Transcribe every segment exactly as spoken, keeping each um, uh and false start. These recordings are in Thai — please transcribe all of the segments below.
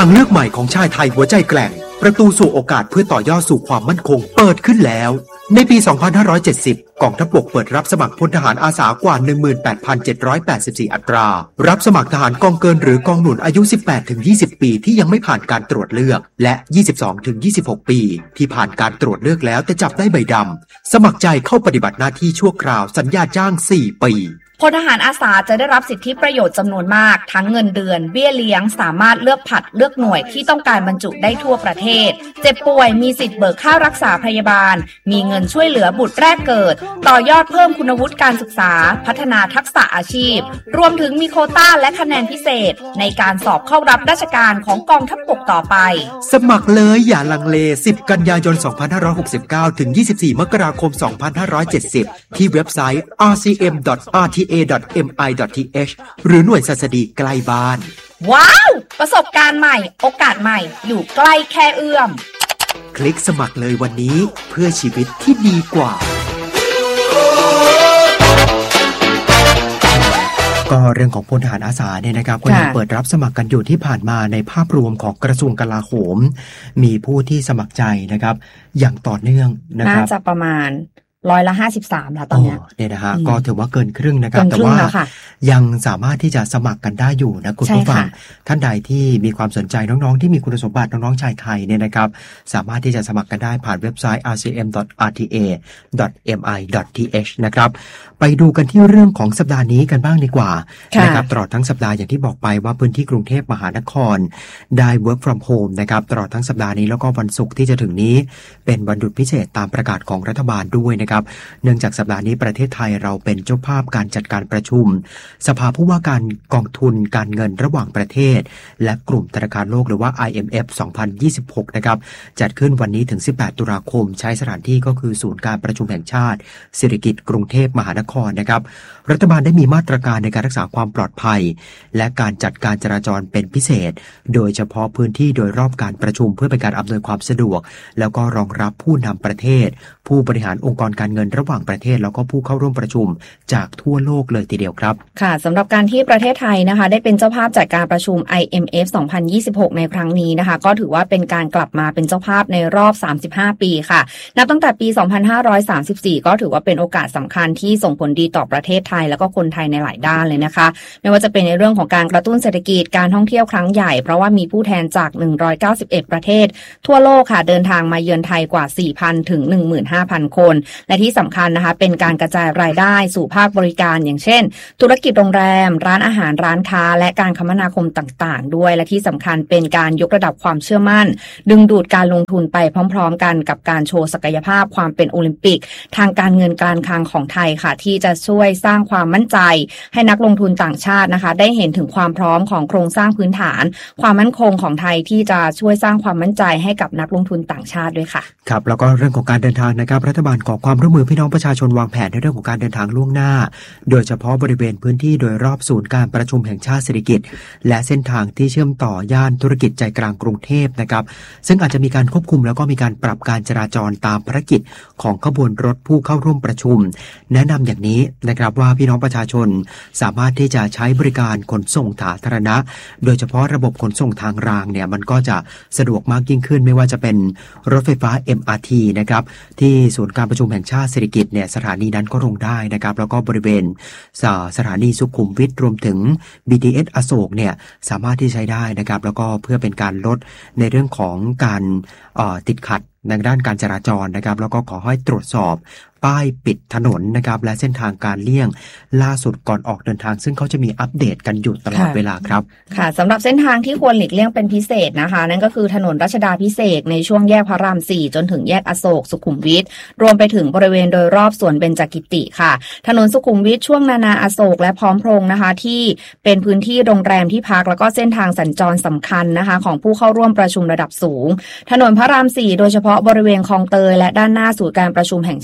างเลือกใหม่ของชายไทยหัวใจแกร่งประตูสู่โอกาสเพื่อต่อยอดสู่ความมั่นคงเปิดขึ้นแล้วในปี สองพันห้าร้อยเจ็ดสิบ กองทัพบกเปิดรับสมัครพลทหารอาสากว่า หนึ่งหมื่นแปดพันเจ็ดร้อยแปดสิบสี่ อัตรารับสมัครทหารกองเกินหรือกองหนุนอายุ สิบแปดถึงยี่สิบ ปีที่ยังไม่ผ่านการตรวจเลือกและ ยี่สิบสองถึงยี่สิบหก ปีที่ผ่านการตรวจเลือกแล้วแต่จับได้ใบดำสมัครใจเข้าปฏิบัติหน้าที่ชั่วคราวสัญญาจ้าง สี่ ปีพลทหารอาสาจะได้รับสิทธิประโยชน์จำนวนมากทั้งเงินเดือนเบี้ยเลี้ยงสามารถเลือกผัดเลือกหน่วยที่ต้องการบรรจุได้ทั่วประเทศเจ็บป่วยมีสิทธิ์เบิกค่ารักษาพยาบาลมีเงินช่วยเหลือบุตรแรกเกิดต่อยอดเพิ่มคุณวุฒิการศึกษาพัฒนาทักษะอาชีพรวมถึงมีโควต้าและคะแนนพิเศษในการสอบเข้ารับราชการของกองทัพบกต่อไปสมัครเลยอย่าลังเลสิบกันยายนสองพันห้าร้อยหกสิบเก้าถึงยี่สิบสี่มกราคมสองพันห้าร้อยเจ็ดสิบที่เว็บไซต์ อาร์ ซี เอ็ม ดอท อาร์ ที เอ ดอท เอ็ม ไอ ดอท ที เอช หรือหน่วยศัสดีใกล้บ้านว้าวประสบการณ์ใหม่โอกาสใหม่อยู่ใกล้แค่เอื้อมคลิกสมัครเลยวันนี้เพื่อชีวิตที่ดีกว่าก็เรื่องของพลทหารอาสาเนี่ยนะครับก็ยังเปิดรับสมัครกันอยู่ที่ผ่านมาในภาพรวมของกระทรวงกลาโหมมีผู้ที่สมัครใจนะครับอย่างต่อเนื่องนะครับน่าจะประมาณร้อยละห้าสิบสามแล้วตอนนี้เนี่ยนะฮะก็ถือว่าเกินครึ่งนะครับแต่ว่ายังสามารถที่จะสมัครกันได้อยู่นะคุณผู้ฟังท่านใดที่มีความสนใจน้องๆที่มีคุณสมบัติน้องๆชายไทยเนี่ยนะครับสามารถที่จะสมัครกันได้ผ่านเว็บไซต์ อาร์ ซี เอ็ม ดอท อาร์ ที เอ ดอท เอ็ม ไอ ดอท ที เอช นะครับไปดูกันที่เรื่องของสัปดาห์นี้กันบ้างดีกว่านะครับตลอดทั้งสัปดาห์อย่างที่บอกไปว่าพื้นที่กรุงเทพมหานครได้ work from home นะครับตลอดทั้งสัปดาห์นี้แล้วก็วันศุกร์ที่จะถึงนี้เป็นวันหยุดพิเศษตามประกาศของรัฐบาลด้วยนะครับเนื่องจากสัปดาห์นี้ประเทศไทยเราเป็นเจ้าภาพการจัดการประชุมสภาผู้ว่าการกองทุนการเงินระหว่างประเทศและกลุ่มธนาคารโลกหรือว่า ไอ เอ็ม เอฟ สองพันยี่สิบหกนะครับจัดขึ้นวันนี้ถึงสิบแปดตุลาคมใช้สถานที่ก็คือศูนย์การประชุมแห่งชาติสิริกิติ์กรุงเทพมหานครนะครับรัฐบาลได้มีมาตรการในการรักษาความปลอดภัยและการจัดการจราจรเป็นพิเศษโดยเฉพาะพื้นที่โดยรอบการประชุมเพื่อเป็นการอำนวยความสะดวกแล้วก็รองรับผู้นำประเทศผู้บริหารองค์กรการเงินระหว่างประเทศแล้วก็ผู้เข้าร่วมประชุมจากทั่วโลกเลยทีเดียวครับค่ะสำหรับการที่ประเทศไทยนะคะได้เป็นเจ้าภาพจัดการประชุม ไอ เอ็ม เอฟ สองพันยี่สิบหกในครั้งนี้นะคะก็ถือว่าเป็นการกลับมาเป็นเจ้าภาพในรอบสามสิบห้าปีค่ะนับตั้งแต่ปีสองพันห้าร้อยสามสิบสี่ก็ถือว่าเป็นโอกาสสำคัญที่ส่งผลดีต่อประเทศไทยแล้วก็คนไทยในหลายด้านเลยนะคะไม่ว่าจะเป็นในเรื่องของการกระตุ้นเศรษฐกิจการท่องเที่ยวครั้งใหญ่เพราะว่ามีผู้แทนจากหนึ่งร้อยเก้าสิบเอ็ดประเทศทั่วโลกค่ะเดินทางมาเยือนไทยกว่า สี่พัน ถึง หนึ่งหมื่นห้าพัน คนและที่สำคัญนะคะเป็นการกระจายรายได้สู่ภาคบริการอย่างเช่นธุรกิจโรงแรมร้านอาหารร้านค้าและการคมนาคมต่างๆด้วยและที่สำคัญเป็นการยกระดับความเชื่อมั่นดึงดูดการลงทุนไปพร้อมๆกันกับการโชว์ศักยภาพความเป็นโอลิมปิกทางการเงินการคลังของไทยค่ะที่จะช่วยสร้างความมั่นใจให้นักลงทุนต่างชาตินะคะได้เห็นถึงความพร้อมของโครงสร้างพื้นฐานความมั่นคงของไทยที่จะช่วยสร้างความมั่นใจให้กับนักลงทุนต่างชาติด้วยค่ะครับแล้วก็เรื่องของการเดินทางนะครับรัฐบาลขอความร่วมมือพี่น้องประชาชนวางแผนในเรื่องของการเดินทางล่วงหน้าโดยเฉพาะบริเวณพื้นที่โดยรอบศูนย์การประชุมแห่งชาติสิริกิติ์และเส้นทางที่เชื่อมต่อย่านธุรกิจใจกลางกรุงเทพนะครับซึ่งอาจจะมีการควบคุมแล้วก็มีการปรับการจราจรตามภารกิจของขบวนรถผู้เข้าร่วมประชุมแนะนำอย่างนี้นะครับว่าพี่น้องประชาชนสามารถที่จะใช้บริการขนส่งสาธารณะโดยเฉพาะระบบขนส่งทางรางเนี่ยมันก็จะสะดวกมากยิ่งขึ้นไม่ว่าจะเป็นรถไฟฟ้า เอ็ม อาร์ ที นะครับที่ศูนย์การประชุมแห่งชาติสิริกิติ์เนี่ยสถานีนั้นก็ลงได้นะครับแล้วก็บริเวณสถานีสุขุมวิทรวมถึง บี ที เอส อโศกเนี่ยสามารถที่ใช้ได้นะครับแล้วก็เพื่อเป็นการลดในเรื่องของการติดขัดในด้านการจราจรนะครับแล้วก็ขอให้ตรวจสอบป้ายปิดถนนนะครับและเส้นทางการเลี่ยงล่าสุดก่อนออกเดินทางซึ่งเขาจะมีอัปเดตกันอยู่ตลอดเวลาครับค่ะสำหรับเส้นทางที่ควรหลีกเลี่ยงเป็นพิเศษนะคะนั่นก็คือถนนรัชดาภิเษกในช่วงแยกพระรามสี่จนถึงแยกอโศกสุขุมวิทรวมไปถึงบริเวณโดยรอบสวนเบญจกิติค่ะถนนสุขุมวิทช่วงนานาอโศกและพร้อมพงษ์นะคะที่เป็นพื้นที่โรงแรมที่พักแล้วก็เส้นทางสัญจรสำคัญนะคะของผู้เข้าร่วมประชุมระดับสูงถนนพระรามสี่โดยเฉพาะบริเวณคลองเตยและด้านหน้าศูนย์การประชุมแห่งชาติสิริ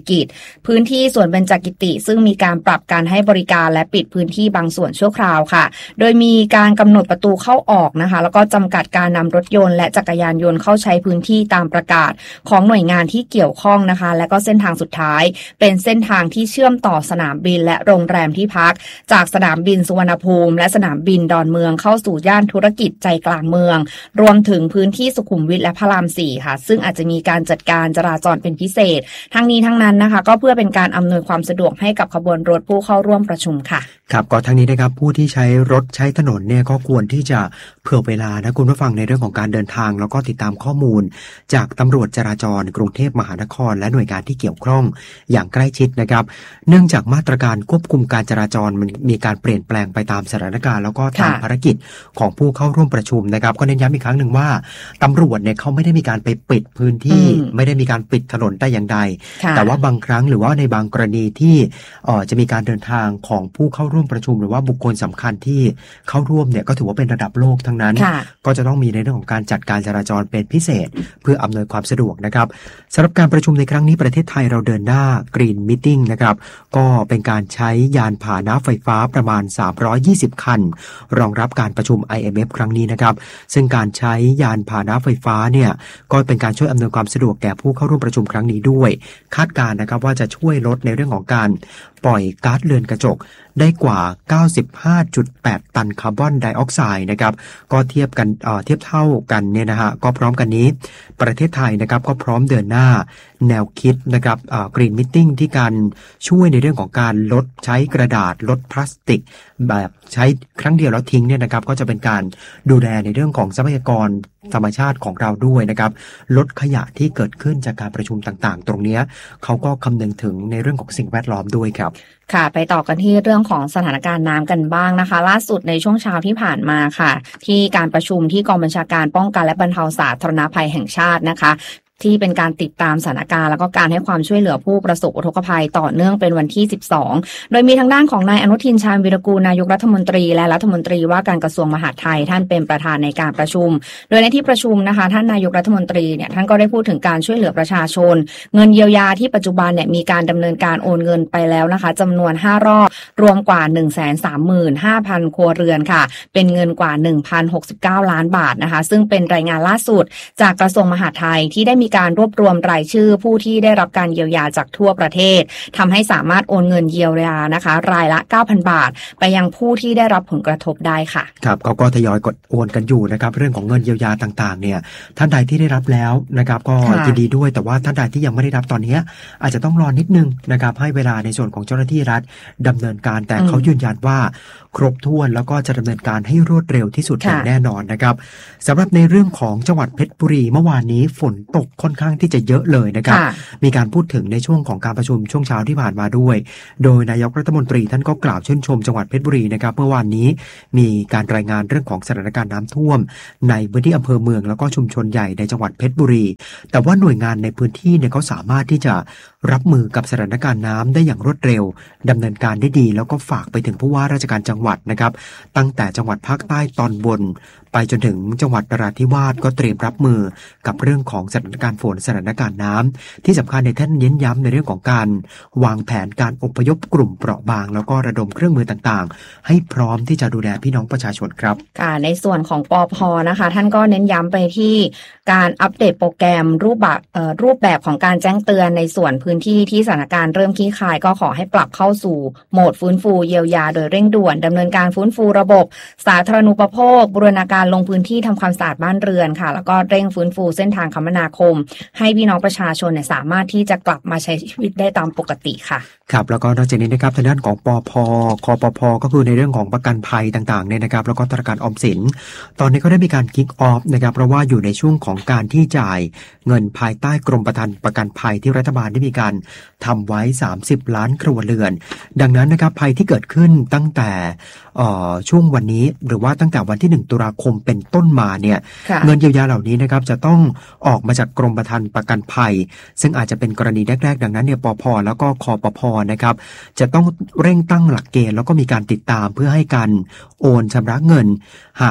กิจพื้นที่สวนเบญจกิติซึ่งมีการปรับการให้บริการและปิดพื้นที่บางส่วนชั่วคราวค่ะโดยมีการกำหนดประตูเข้าออกนะคะแล้วก็จำกัดการนำรถยนต์และจักรยานยนต์เข้าใช้พื้นที่ตามประกาศของหน่วยงานที่เกี่ยวข้องนะคะและก็เส้นทางสุดท้ายเป็นเส้นทางที่เชื่อมต่อสนามบินและโรงแรมที่พักจากสนามบินสุวรรณภูมิและสนามบินดอนเมืองเข้าสู่ย่านธุรกิจใจกลางเมืองรวมถึงพื้นที่สุขุมวิทและพระรามสี่ค่ะซึ่งอาจจะมีการจัดการจราจรเป็นพิเศษทั้งนี้ทั้งนั้นนะคะก็เพื่อเป็นการอำนวยความสะดวกให้กับขบวนรถผู้เข้าร่วมประชุมค่ะครับก็ทั้งนี้นะครับผู้ที่ใช้รถใช้ถนนเนี่ยก็ควรที่จะเผื่อเวลานะคุณผู้ฟังในเรื่องของการเดินทางแล้วก็ติดตามข้อมูลจากตำรวจจราจรกรุงเทพมหานครและหน่วยงานที่เกี่ยวข้องอย่างใกล้ชิดนะครับเนื่องจากมาตรการควบคุมการจราจรมันมีการเปลี่ยนแปลงไปตามสถานการณ์แล้วก็ตามภารกิจของผู้เข้าร่วมประชุมนะครับก็เน้นย้ำอีกครั้งหนึ่งว่าตำรวจเนี่ยเขาไม่ได้มีการไปปิดพื้นที่ไม่ได้มีการปิดถนนแต่อย่างใดแต่ว่าบางครั้งหรือว่าในบางกรณีที่เอ่อจะมีการเดินทางของผู้เข้าร่วมประชุมหรือว่าบุคคลสำคัญที่เข้าร่วมเนี่ยก็ถือว่าเป็นระดับโลกทั้งนั้นก็จะต้องมีในเรื่องของการจัดการจราจรเป็นพิเศษเพื่ออำนวยความสะดวกนะครับสำหรับการประชุมในครั้งนี้ประเทศไทยเราเดินหน้า Green Meeting นะครับก็เป็นการใช้ยานพาหนะไฟฟ้าประมาณสามร้อยยี่สิบคันรองรับการประชุม ไอ เอ็ม เอฟ ครั้งนี้นะครับซึ่งการใช้ยานพาหนะไฟฟ้าเนี่ยก็เป็นการช่วยอำนวยความสะดวกแก่ผู้เข้าร่วมประชุมครั้งนี้ด้วยคาดการณ์นะครับว่าจะช่วยลดในเรื่องของการปล่อยก๊าซเรือนกระจกได้กว่า เก้าสิบห้าจุดแปด ตันคาร์บอนไดออกไซด์นะครับก็เทียบกันเอ่อเทียบเท่ากันเนี่ยนะฮะก็พร้อมกันนี้ประเทศไทยนะครับก็พร้อมเดินหน้าแนวคิดนะครับเอ่อ Green Meeting ที่การช่วยในเรื่องของการลดใช้กระดาษลดพลาสติกแบบใช้ครั้งเดียวแล้วทิ้งเนี่ยนะครับก็จะเป็นการดูแลในเรื่องของทรัพยากรธรรมชาติของเราด้วยนะครับลดขยะที่เกิดขึ้นจากการประชุมต่างๆตรงนี้เขาก็คำนึงถึงในเรื่องของสิ่งแวดล้อมด้วยครับค่ะไปต่อกันที่เรื่องของสถานการณ์น้ำกันบ้างนะคะล่าสุดในช่วงเช้าที่ผ่านมาค่ะที่การประชุมที่กองบัญชาการป้องกันและบรรเทาสาธารณภัยแห่งชาตินะคะที่เป็นการติดตามสถานการณ์แล้วก็การให้ความช่วยเหลือผู้ประสบอุทกภัยต่อเนื่องเป็นวันที่สิบสองโดยมีทางด้านของนายอนุทินชาญวีรกูลนายกรัฐมนตรีและรัฐมนตรีว่าการกระทรวงมหาดไทยท่านเป็นประธานในการประชุมโดยในที่ประชุมนะคะท่านนายกรัฐมนตรีเนี่ยท่านก็ได้พูดถึงการช่วยเหลือประชาชนเงินเยียวยาที่ปัจจุบันเนี่ยมีการดำเนินการโอนเงินไปแล้วนะคะจำนวนห้ารอบรวมกว่า หนึ่งแสนสามหมื่นห้าพัน ครัวเรือนค่ะเป็นเงินกว่า หนึ่งพันหกสิบเก้า ล้านบาทนะคะซึ่งเป็นรายงานล่าสุดจากกระทรวงมหาดไทยที่ได้มีการรวบรวมรายชื่อผู้ที่ได้รับการเยียวยาจากทั่วประเทศทำให้สามารถโอนเงินเยียวยานะคะรายละ เก้าพัน บาทไปยังผู้ที่ได้รับผลกระทบได้ค่ะครับเขาก็ทยอยกดโอนกันอยู่นะครับเรื่องของเงินเยียวยาต่างๆเนี่ยท่านใดที่ได้รับแล้วนะครับก็ยินดีด้วยแต่ว่าท่านใดที่ยังไม่ได้รับตอนนี้อาจจะต้องรอนิดนึงนะครับให้เวลาในส่วนของเจ้าหน้าที่รัฐดำเนินการแต่เขายืนยันว่าครบถ้วนแล้วก็จะดำเนินการให้รวดเร็วที่สุดอย่างแน่นอนนะครับสำหรับในเรื่องของจังหวัดเพชรบุรีเมื่อวานนี้ฝนตกค่อนข้างที่จะเยอะเลยนะครับมีการพูดถึงในช่วงของการประชุมช่วงเช้าที่ผ่านมาด้วยโดยนายกรัฐมนตรีท่านก็กล่าวชื่นชมจังหวัดเพชรบุรีนะครับเมื่อวานนี้มีการรายงานเรื่องของสถานการณ์น้ำท่วมในพื้นที่อำเภอเมืองแล้วก็ชุมชนใหญ่ในจังหวัดเพชรบุรีแต่ว่าหน่วยงานในพื้นที่เนี่ยเขาสามารถที่จะรับมือกับสถานการณ์น้ำได้อย่างรวดเร็วดำเนินการได้ดีแล้วก็ฝากไปถึงผู้ว่าราชการจังหวัดนะครับตั้งแต่จังหวัดภาคใต้ตอนบนไปจนถึงจังหวัดนราธิวาสก็เตรียมรับมือกับเรื่องของสถานการณ์ฝนสถานการณ์น้ำที่สำคัญในท่านเน้นย้ำในเรื่องของการวางแผนการอพยพกลุ่มเปราะบางแล้วก็ระดมเครื่องมือต่างๆให้พร้อมที่จะดูแลพี่น้องประชาชนครับค่ะในส่วนของปภ.นะคะท่านก็เน้นย้ำไปที่การอัปเดตโปรแกรมรูปแบบเอ่อรูปแบบของการแจ้งเตือนในส่วนพื้นที่ที่สถานการณ์เริ่มคลี่คลายก็ขอให้ปรับเข้าสู่โหมดฟื้นฟูเยียวยาโดยเร่งด่วนดำเนินการฟื้นฟูระบบสาธารณูปโภคบูรณาการลงพื้นที่ทำความสะอาดบ้านเรือนค่ะแล้วก็เร่งฟื้นฟูเส้นทางคมนาคมให้พี่น้องประชาชนเนี่ยสามารถที่จะกลับมาใช้ชีวิตได้ตามปกติค่ะครับแล้วก็นอกจากนี้นะครับทางด้านของปภ.คปภ.ก็คือในเรื่องของประกันภัยต่างๆเนี่ยนะครับแล้วก็ธนาคารออมสินตอนนี้ก็ได้มีการคิกออฟนะครับเพราะว่าอยู่ในช่วงของการที่จ่ายเงินภายใต้กรมประกันประกันภัยที่รัฐบาลได้มีการทำไว้สามสิบล้านครัวเรือนดังนั้นนะครับภัยที่เกิดขึ้นตั้งแต่ช่วงวันนี้หรือว่าตั้งแต่วันที่หนึ่งตุลาคมเป็นต้นมาเนี่ยเงินเยียวยาเหล่านี้นะครับจะต้องออกมาจากกรมประกันประกันภัยซึ่งอาจจะเป็นกรณีแรกๆดังนั้นเนี่ยปภ.แล้วก็คปภ.นะครับจะต้องเร่งตั้งหลักเกณฑ์แล้วก็มีการติดตามเพื่อให้การโอนชำระเงินหาก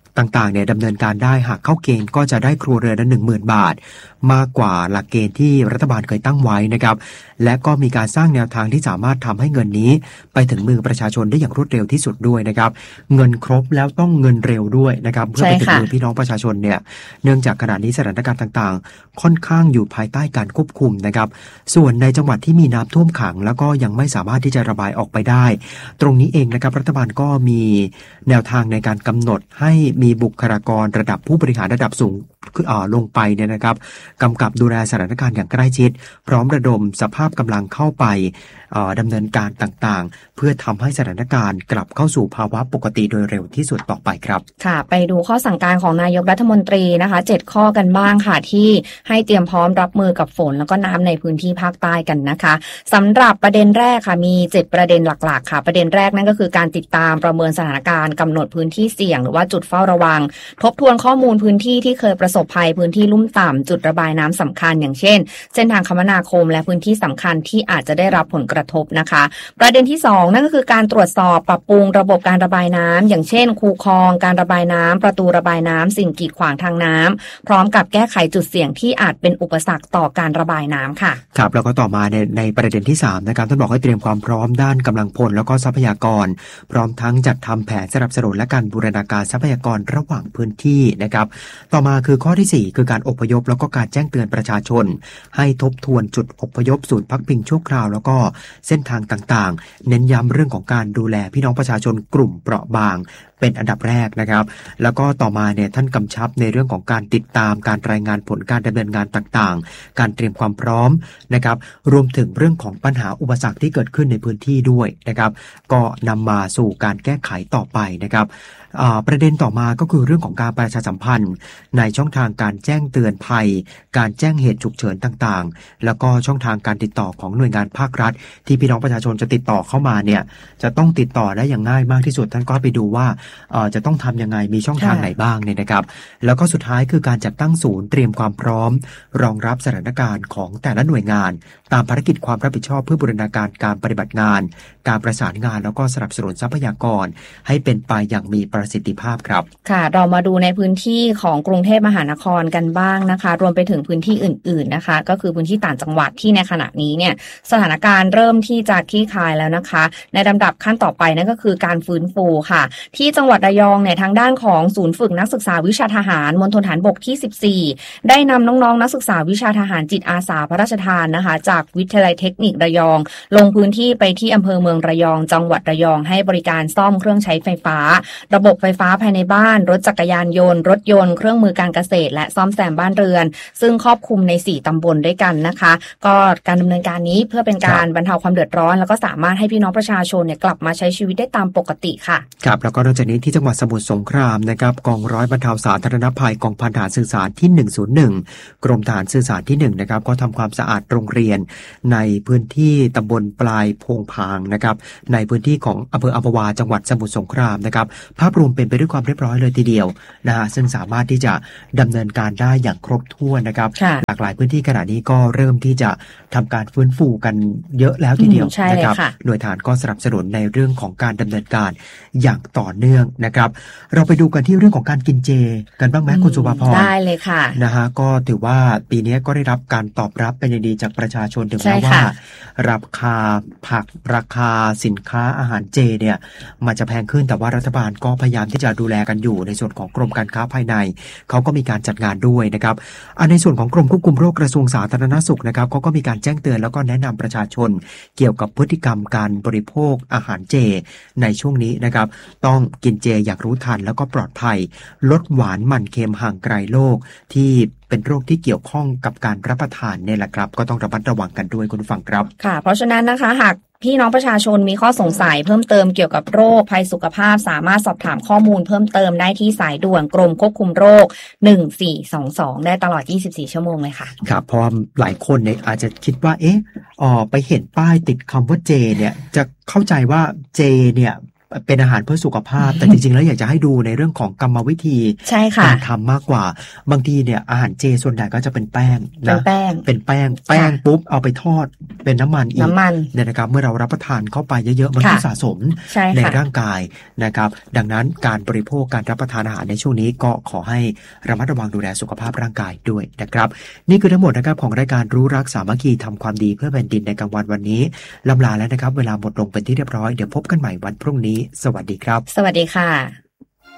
ต่างๆเนี่ยดำเนินการได้หากเข้าเกณฑ์ก็จะได้ครัวเรือนละ หนึ่งหมื่น บาทมากกว่าหลักเกณฑ์ที่รัฐบาลเคยตั้งไว้นะครับและก็มีการสร้างแนวทางที่สามารถทำให้เงินนี้ไปถึงมือประชาชนได้อย่างรวดเร็วที่สุดด้วยนะครับเงินครบแล้วต้องเงินเร็วด้วยนะครับเพื่อไปถึงมือพี่น้องประชาชนเนี่ยเนื่องจากขณะนี้สถานการณ์ต่างๆค่อนข้างอยู่ภายใต้การควบคุมนะครับส่วนในจังหวัดที่มีน้ำท่วมขังแล้วก็ยังไม่สามารถที่จะระบายออกไปได้ตรงนี้เองนะครับรัฐบาลก็มีแนวทางในการกำหนดให้มีบุคลากรระดับผู้บริหารระดับสูงลงไปเนี่ยนะครับกำกับดูแลสถานการณ์อย่างใกล้ชิดพร้อมระดมสภาพกำลังเข้าไปดำเนินการต่างๆเพื่อทำให้สถานการณ์กลับเข้าสู่ภาวะปกติโดยเร็วที่สุดต่อไปครับค่ะไปดูข้อสั่งการของนายกรัฐมนตรีนะคะเจ็ดข้อกันบ้างค่ะที่ให้เตรียมพร้อมรับมือกับฝนแล้วก็น้ำในพื้นที่ภาคใต้กันนะคะสำหรับประเด็นแรกค่ะมีเจ็ดประเด็นหลักๆค่ะประเด็นแรกนั่นก็คือการติดตามประเมินสถานการณ์กำหนดพื้นที่เสี่ยงหรือว่าจุดเฝ้าระวังทบทวนข้อมูลพื้นที่ที่เคยประสบภัยพื้นที่ลุ่มต่ำจุดระบายน้ำสำคัญอย่างเช่นเส้นทางคมนาคมและพื้นที่สำคัญที่อาจจะได้รับผลกระทบนะคะประเด็นที่สองนั่นก็คือการตรวจสอบปรับปรุงระบบการระบายน้ำอย่างเช่นคูคลองการระบายน้ำประตูระบายน้ำสิ่งกีดขวางทางน้ำพร้อมกับแก้ไขจุดเสี่ยงที่อาจเป็นอุปสรรคต่อการระบายน้ำค่ะครับแล้วก็ต่อมาในในประเด็นที่สามนะครับท่านบอกให้เตรียมความพร้อมด้านกำลังพลแล้วก็ทรัพยากรพร้อมทั้งจัดทำแผนสนับสนุนและการบูรณาการทรัพยากรระหว่างพื้นที่นะครับต่อมาคือข้อที่สี่คือการอพยพแล้วก็การแจ้งเตือนประชาชนให้ทบทวนจุดอพยพศูนย์พักพิงชั่วคราวแล้วก็เส้นทางต่างๆเน้นย้ำเรื่องของการดูแลพี่น้องประชาชนกลุ่มเปราะบางเป็นอันดับแรกนะครับแล้วก็ต่อมาเนี่ยท่านกำชับในเรื่องของการติดตามการรายงานผลการดำเนินงานต่างๆการเตรียมความพร้อมนะครับรวมถึงเรื่องของปัญหาอุปสรรคที่เกิดขึ้นในพื้นที่ด้วยนะครับก็นำมาสู่การแก้ไขต่อไปนะครับประเด็นต่อมาก็คือเรื่องของการประชาสัมพันธ์ในช่องทางการแจ้งเตือนภัยการแจ้งเหตุฉุกเฉินต่างๆแล้วก็ช่องทางการติดต่อของหน่วยงานภาครัฐที่พี่น้องประชาชนจะติดต่อเข้ามาเนี่ยจะต้องติดต่อได้อย่างง่ายมากที่สุดท่านก็ไปดูว่าจะต้องทำยังไงมีช่องทางไหนบ้างเนี่ยนะครับแล้วก็สุดท้ายคือการจัดตั้งศูนย์เตรียมความพร้อมรองรับสถานการณ์ของแต่ละหน่วยงานตามภารกิจความรับผิดชอบเพื่อบูรณาการการปฏิบัติงานการประสานงานแล้วก็สนับสนุนทรัพยากรให้เป็นไปอย่างมีประสิทธิภาพครับค่ะเรามาดูในพื้นที่ของกรุงเทพมหานครกันบ้างนะคะรวมไปถึงพื้นที่อื่นๆนะคะก็คือพื้นที่ต่างจังหวัดที่ในขณะนี้เนี่ยสถานการณ์เริ่มที่จะคลี่คลายแล้วนะคะในลำดับขั้นต่อไปนั่นก็คือการฟื้นฟูค่ะที่จังหวัดระยองเนี่ยทางด้านของศูนย์ฝึกนักศึกษาวิชาทหารมณฑลฐานบกที่สิบสี่ได้นำน้องๆนักศึกษาวิชาทหารจิตอาสาพระราชทานนะคะจากวิทยาลัยเทคนิคระยองลงพื้นที่ไปที่อำเภอเมืองระยองจังหวัดระยองให้บริการซ่อมเครื่องใช้ไฟฟ้าระบบไฟฟ้าภายในบ้านรถจักรยานยนต์รถยนต์เครื่องมือการเกษตรและซ่อมแซมบ้านเรือนซึ่งครอบคลุมในสี่ตำบลด้วยกันนะคะก็การดำเนินการนี้เพื่อเป็นการบรรเทาความเดือดร้อนแล้วก็สามารถให้พี่น้องประชาชนเนี่ยกลับมาใช้ชีวิตได้ตามปกติค่ะครับแล้วก็นอกจากนี้ที่จังหวัดสมุทรสงครามนะครับกองร้อยบรรเทาสาธารณภัยกองพันทหารสื่อสารที่หนึ่งศูนย์หนึ่งกรมทหารสื่อสารที่หนึ่งนะครับก็ทำความสะอาดโรงเรียนในพื้นที่ตำบลปลายโพงพางนะครับในพื้นที่ของอำเภออัมพวาจังหวัดสมุทรสงครามนะครับภาพรวมเป็นไปด้วยความเรียบร้อยเลยทีเดียวนะฮะซึ่งสามารถที่จะดำเนินการได้อย่างครบถ้วนนะครับหลากหลายพื้นที่ขณะนี้ก็เริ่มที่จะทำการฟื้นฟูกันเยอะแล้วทีเดียวนะครับหน่วยทหารก็สนับสนุนในเรื่องของการดำเนินการอย่างต่อเนื่องนะครับเราไปดูกันที่เรื่องของการกินเจกันบ้างไหมคุณสุภาพรได้เลยค่ะนะฮะก็ถือว่าปีนี้ก็ได้รับการตอบรับเป็นอย่างดีจากประชาชนถึงแม้ว่าราคาผักราคาสินค้าอาหารเจเนี่ยมันจะแพงขึ้นแต่ว่ารัฐบาลก็พยายามที่จะดูแลกันอยู่ในส่วนของกรมการค้าภายในเขาก็มีการจัดงานด้วยนะครับในส่วนของกรมควบคุมโรคกระทรวงสาธารณสุขนะครับเขาก็มีการแจ้งเตือนแล้วก็แนะนำประชาชนเกี่ยวกับพฤติกรรมการบริโภคอาหารเจในช่วงนี้นะครับต้องกินเจอย่างรู้ทันแล้วก็ปลอดภัยลดหวานมันเค็มห่างไกลโรคที่เป็นโรคที่เกี่ยวข้องกับการรับประทานเนี่ยแหละครับก็ต้องระมัดระวังกันด้วยคุณผู้ฟังครับค่ะเพราะฉะนั้นนะคะหากพี่น้องประชาชนมีข้อสงสัยเพิ่มเติมเกี่ยวกับโรคภัยสุขภาพสามารถสอบถามข้อมูลเพิ่มเติมได้ที่สายด่วนกรมควบคุมโรคหนึ่งสี่สองสองได้ตลอดยี่สิบสี่ชั่วโมงเลยค่ะครับเพราะหลายคนเนี่ยอาจจะคิดว่าเอ๊ะอ๋อไปเห็นป้ายติดคำว่าเจเนี่ยจะเข้าใจว่าเจเนี่ยเป็นอาหารเพื่อสุขภาพแต่จริงๆแล้วอยากจะให้ดูในเรื่องของกรรมวิธีการทำมากกว่าบางทีเนี่ยอาหารเจส่วนใหญ่ก็จะเป็นแป้งนะเป็นแป้งเป็นแป้งแป้งปุ๊บเอาไปทอดเป็นน้ำมันอีกเนี่ยนะครับเมื่อเรารับประทานเข้าไปเยอะๆมันก็สะสมในร่างกายนะครับดังนั้นการบริโภคการรับประทานอาหารในช่วงนี้ก็ขอให้ระมัดระวังดูแลสุขภาพร่างกายด้วยนะครับนี่คือทั้งหมดนะครับของรายการรู้รักสามัคคีทำความดีเพื่อแผ่นดินในกลางวันวันนี้ลำลาแล้วนะครับเวลาหมดลงเป็นที่เรียบร้อยเดี๋ยวพบกันใหม่วันพรุ่งนี้สวัสดีครับสวัสดีค่ะ